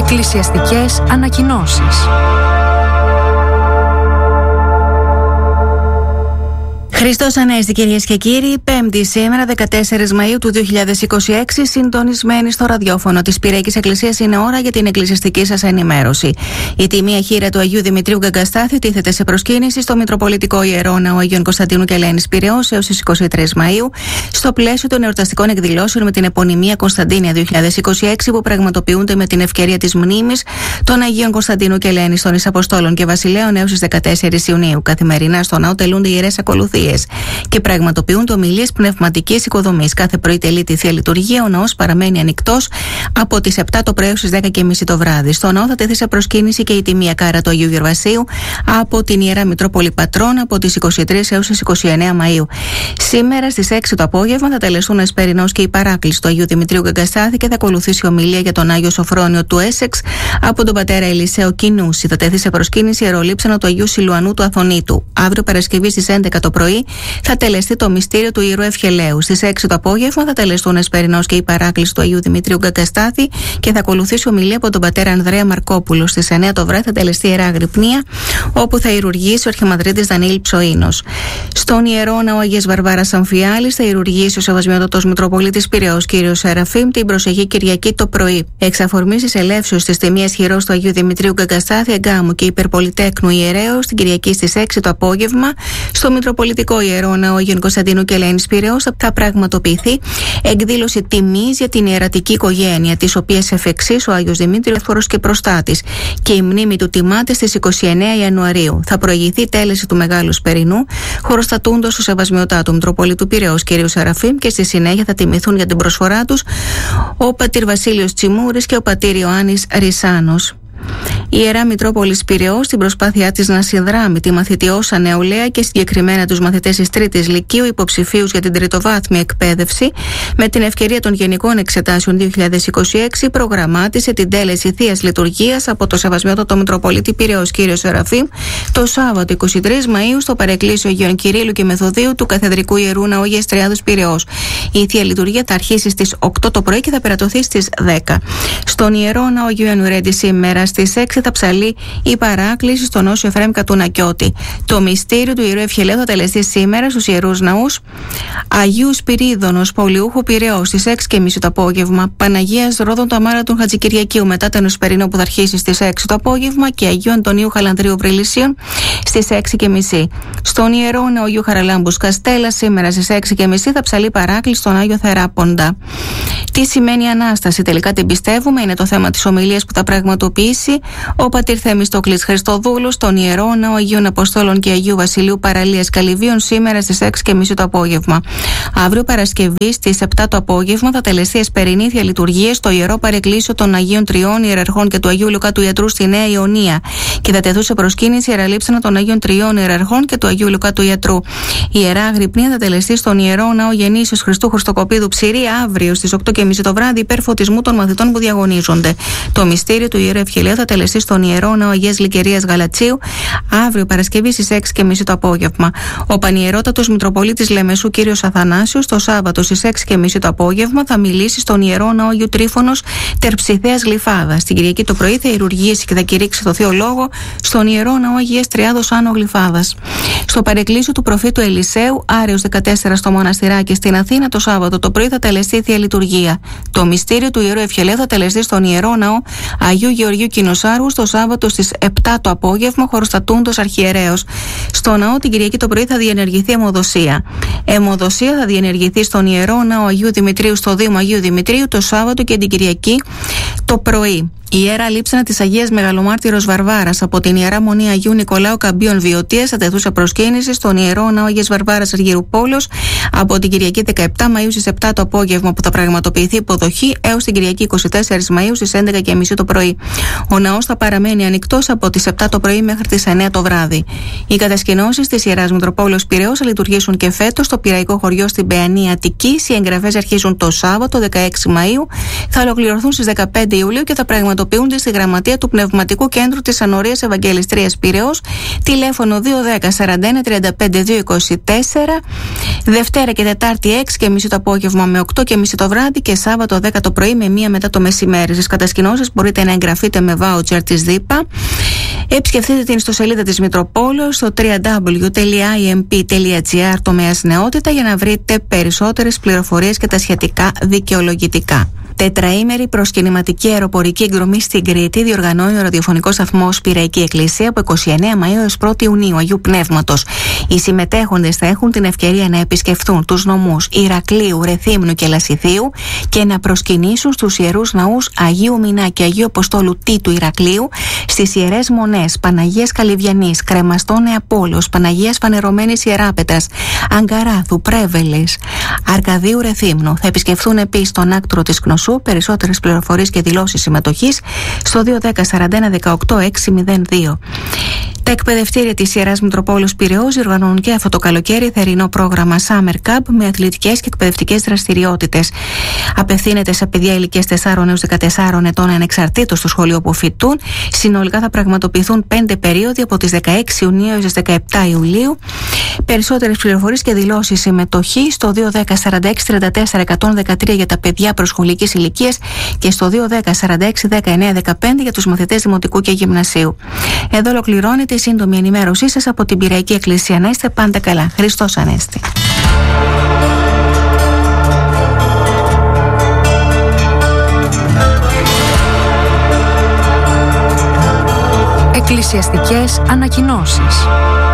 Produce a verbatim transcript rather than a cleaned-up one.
Εκκλησιαστικές ανακοινώσεις. Χριστός Ανέστη, κυρίες και κύριοι, Πέμπτη σήμερα, δεκατέσσερις Μαΐου του δύο χιλιάδες είκοσι έξι, συντονισμένοι στο ραδιόφωνο της Πυραϊκής Εκκλησίας, είναι ώρα για την εκκλησιαστική σας ενημέρωση. Η τιμία χείρα του Αγίου Δημητρίου Γκαγκαστάθη τίθεται σε προσκύνηση στο Μητροπολιτικό Ιερό Ναό Αγίων Κωνσταντίνου και Ελένης Πειραιώς έως τις είκοσι τρεις Μαΐου, στο πλαίσιο των εορταστικών εκδηλώσεων με την επωνυμία Κωνσταντίνια δύο χιλιάδες είκοσι έξι, που πραγματοποιούνται με την ευκαιρία της μνήμης των Αγίων Κωνσταντίνου και Ελένης, των Εισαποστόλων και Βασιλέων έως τις δεκατέσσερις Ιουνίου. Καθημερινά στο ναό τελούνται ιερές ακολουθίες και πραγματοποιούνται ομιλίες πνευματικής οικοδομής. Κάθε πρωί τελείται η Θεία Λειτουργία. Ο ναός παραμένει ανοιχτός από τις επτά το πρωί έως τις δέκα και μισή το βράδυ. Στο ναό θα τεθεί σε προσκύνηση και η τιμία κάρα του Αγίου Γερβασίου από την Ιερά Μητρόπολη Πατρών από τις είκοσι τρεις έως τις είκοσι εννέα Μαΐου. Σήμερα στις έξι το απόγευμα θα τελεστούν ο Εσπερινός και η παράκληση του Αγίου Δημητρίου Γκαγκαστάθη και θα ακολουθήσει ομιλία για τον Άγιο Σοφρόνιο του Έσεξ από τον πατέρα Ελισαίο Κινούση. Θα τεθεί σε προσκύνηση η ιερολείψανα του Αγίου Σιλουανού του Αθωνίτου. Αύριο Παρασκευή στις έντεκα το πρωί θα τελεστεί το μυστήριο του Ιερού Ευχελαίου. Στις έξι το απόγευμα θα τελεστούν Εσπερινός και η παράκληση του Αγίου Δημητρίου Γκαγκαστάθη και θα ακολουθήσει ομιλία από τον πατέρα Ανδρέα Μαρκόπουλο. Στις εννέα το βράδυ θα τελεστεί Ιερά Αγρυπνία, όπου θα ιερουργήσει ο Αρχιμανδρίτης Δανίλη Ψοΐνος. Στον Ιερό Ναό Αγίας Βαρβάρας Αμφιάλης θα ιερουργήσει ο Σεβασμιότατος Μητροπολίτης Πειραιώς κ. Σεραφείμ την προσεχή Κυριακή το πρωί. Εξ αφορμής της ελεύσεως της τιμίας χειρός του Αγίου Δημητρίου Γκαγκαστάθη Εγκάμου και Υπερπολιτέκνου Ιερέως την Κυριακή στις έξι το απόγευμα στο Μητροπολιτικό Ιερό Ναό Αγίων Κωνσταντίνου και Ελένης Πειραιώς θα πραγματοποιηθεί εκδήλωση τιμής για την ιερατική οικογένεια, της οποίας εφ' εξής ο Άγιος Δημήτριος Εύφορος και προστάτης, και η μνήμη του τιμάται στις είκοσι εννέα Ιανουαρίου. Θα προηγηθεί τέλεση του Μεγάλου Σπερινού, χωροστατούντος ο Σεβασμιωτάτου Μητροπολίτου Πειραιώς κ. Σεραφείμ, και στη συνέχεια θα τιμηθούν για την προσφορά τους ο πατήρ Βασίλειος Τσιμούρης και ο πατήρ Ιωάννης Ρισάνος. Η Ιερά Μητρόπολης Πειραιώς, στην προσπάθειά της να συνδράμει τη μαθητιώσα νεολαία και συγκεκριμένα τους μαθητές της τρίτης Λυκείου, υποψηφίους για την τριτοβάθμια εκπαίδευση, με την ευκαιρία των Γενικών Εξετάσεων δύο χιλιάδες είκοσι έξι, προγραμμάτισε την τέλεση Θείας Λειτουργίας από το Σεβασμιότατο Μητροπολίτη Πειραιώς κ. Σεραφείμ το Σάββατο είκοσι τρεις Μαΐου στο Παρεκκλήσιο Αγίων Κυρίλλου και Μεθοδίου του Καθεδρικού Ιερού Ναού Αγίας Τριάδος Πειραιώς. Η Θεία Λειτουργία θα αρχίσει στις οκτώ το πρωί και θα περατωθεί στις δέκα. Στον Ιερό Ναό Αγίου Ιαννουρέντη σήμερα στις έξι θα ψαλεί η παράκληση στον Όσιο Εφραίμ Κατουνακιώτη. Το μυστήριο του Ιερού Ευχελαίου θα τελεστεί σήμερα στους Ιερούς Ναούς Αγίου Σπυρίδωνος Πολιούχου Πειραιώς στις έξι και μισή το απόγευμα, Παναγίας Ρόδων του Αμάρατων Χατζικυριακίου μετά τον Εσπερινό που θα αρχίσει στις έξι το απόγευμα και Αγίου Αντωνίου Χαλανδρίου Βρυλισσίων στις έξι και μισή. Στον Ιερό Ναό Αγίου Χαραλάμπους Καστέλα σήμερα στις έξι και μισή θα ψαλεί παράκληση στον Άγιο Θεράποντα. Τι σημαίνει Ανάσταση, τελικά την πιστεύουμε, είναι το θέμα της ομιλίας που θα πραγματοποιήσει ο πατήρ Θεμιστοκλής Χριστοδούλος στον Ιερό Ναό Αγίων Αποστόλων και Αγίου Βασιλείου Παραλίας Καλυβίων σήμερα στις έξι και μισή το απόγευμα. Αύριο Παρασκευή στις επτά το απόγευμα θα τελεστεί Εσπερινή Θεία Λειτουργία στο Ιερό Παρεκκλήσιο των Αγίων Τριών Ιεραρχών και του Αγίου Λουκά του Ιατρού στη Νέα Ιωνία και θα τεθούν σε προσκύνηση ιεραλείψανα των Αγίων Τριών Ιεραρχών και του Αγίου Λουκά του Ιατρού. Η Ιερά Αγρυπνία θα τελεστεί στον Ιερό Ναό Γεννήσεως Χριστού Χριστοκοπίδου Ψηρή αύριο στις οκτώ και μισή το βράδυ υπέρ φωτισμού των μαθητών που διαγωνίζονται. Το μυστήριο του Ιερού Ευχελαίου θα τελεστεί στον Ιερό Ναό Αγίας Λυκερίας Γαλατσίου αύριο Παρασκευή στις έξι και μισή το απόγευμα. Ο Πανιερότατος Μητροπολίτης Λεμεσού κ. Αθανάσιος το Σάββατο στις έξι και μισή το απόγευμα θα μιλήσει στον Ιερό Ναό Αγίου Τρίφωνος Τερψιθέας Γλυφάδας. Την Κυριακή το πρωί θα ιερουργήσει και θα κηρύξει το Θείο Λόγο στον Ιερό Ναό Αγίας Τριάδος Άνω Γλυφάδας. Στο Παρεκκλήσιο του προφήτου Ελισαίου Άρεως δεκατέσσερα στο Μοναστηράκι στην Αθήνα το Σάββατο το πρωί θα τελεστεί η Θεία Λειτουργία. Το μυστήριο του Ιερού Ευχελαίου θα τελεστεί στον Ιερό Ναό Αγίου Γεωργίου Κοινοσάργου το Σάββατο στις επτά το απόγευμα, χωροστατούντος αρχιερέως. Στο ναό την Κυριακή το πρωί θα διενεργηθεί αιμοδοσία. Αιμοδοσία θα διενεργηθεί στον Ιερό Ναό Αγίου Δημητρίου στο Δήμο Αγίου Δημητρίου το Σάββατο και την Κυριακή το πρωί. Η Ιερά Λείψανα της Αγίας Μεγαλομάρτυρος Βαρβάρας από την Ιερά Μονή Αγίου Νικολάου Καμπίων Βιωτίας θα τεθούσε προσκύνηση στον Ιερό Ναό Αγίας Βαρβάρας Αργυρουπόλεως από την Κυριακή δεκαεπτά Μαΐου στις επτά το απόγευμα που θα πραγματοποιηθεί υποδοχή έως την Κυριακή είκοσι τέσσερις Μαΐου στις έντεκα και μισή το πρωί. Ο ναός θα παραμένει ανοιχτός από τις επτά το πρωί μέχρι τις εννέα το βράδυ. Οι κατασκηνώσεις της Ιεράς Μητροπόλεως Πειραιώς θα λειτουργήσουν και φέτος στο Πειραϊκό Χωριό στην Παιανία Αττικής. Οι εγγραφές αρχίζουν το Σάββατο δεκαέξι Μαΐου, θα ολοκληρωθούν στις δεκαπέντε Ιουλίου και θα πραγματοποιηθούν πραγματοποιούνται στη γραμματεία του Πνευματικού Κέντρου της Ανορίας Ευαγγελιστρίας Πειραιώς, τηλέφωνο δύο ένα μηδέν σαράντα ένα τριάντα πέντε δύο είκοσι τέσσερα, Δευτέρα και Τετάρτη έξι και μισή το απόγευμα με οκτώ και μισή το βράδυ και Σάββατο δέκα το πρωί με μία μετά το μεσημέρι. Στις κατασκηνώσεις μπορείτε να εγγραφείτε με βάουτσερ της ΔΥΠΑ. Επισκεφτείτε την ιστοσελίδα της Μητροπόλεως στο double-u double-u double-u τελεία άι εμ πι τελεία τζι άρ τομέας νεότητα για να βρείτε περισσότερες πληροφορίες και τα σχετικά δικαιολογητικά. Τετραήμερη προσκυνηματική αεροπορική εκδρομή στην Κρήτη διοργανώνει ο ραδιοφωνικός σταθμός Πειραϊκή Εκκλησία από εικοστή ενάτη Μαΐου έως πρώτη Ιουνίου Αγίου Πνεύματος. Οι συμμετέχοντες θα έχουν την ευκαιρία να επισκεφθούν τους νομούς Ηρακλείου, Ρεθύμνου και Λασιθίου και να προσκυνήσουν στους ιερούς ναούς Αγίου Μινά και Αγίου Αποστόλου Τίτου Ηρακλείου, στις ιερές μονές Παναγίας Καλυβιανής, Κρεμαστών Νεαπόλεως, Παναγίας Φανερωμένης Ιεράπετρας, Αγκαράθου, Πρέβελης, Αρκαδίου Ρεθύμνου. Θα επισκεφθούν επίσης τον άκτρο της Κνωσού. Περισσότερες πληροφορίες και δηλώσεις συμμετοχής στο δύο ένα μηδέν σαράντα ένα δεκαοκτώ έξι μηδέν δύο. Τα εκπαιδευτήρια της Ιεράς Μητροπόλεως Πειραιώς διοργανώνουν και αυτό το καλοκαίρι θερινό πρόγραμμα Summer Camp με αθλητικές και εκπαιδευτικές δραστηριότητες. Απευθύνεται σε παιδιά ηλικίας τεσσάρων έως δεκατεσσάρων ετών ανεξαρτήτως του σχολείου που φοιτούν. Συνολικά θα πραγματοποιηθούν πέντε περίοδοι από τις δεκαέξι Ιουνίου έως τις δεκαεπτά Ιουλίου. Περισσότερες πληροφορίες και δηλώσεις συμμετοχή στο δύο ένα μηδέν σαράντα έξι τριάντα τέσσερα εκατόν δεκατρία για τα παιδιά προσχολικής ηλικίας και στο δύο ένα μηδέν σαράντα έξι δεκαεννέα δεκαπέντε για τους μαθητές δημοτικού και γυμνασίου. Εδώ ολοκληρώνεται η σύντομη ενημέρωσή σας από την Πειραϊκή Εκκλησία. Να είστε πάντα καλά. Χριστός Ανέστη. Εκκλησιαστικές ανακοινώσεις.